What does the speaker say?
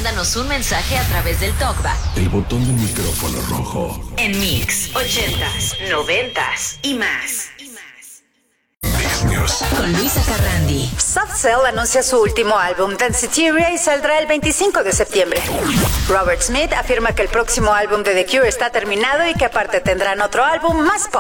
mándanos un mensaje a través del TalkBack. El botón del micrófono rojo. En Mix 80s, 90s y más. Con Luisa Carrandi. Soft Cell anuncia su último álbum, Danceteria, y saldrá el 25 de septiembre. Robert Smith afirma que el próximo álbum de The Cure está terminado y que aparte tendrán otro álbum más pop.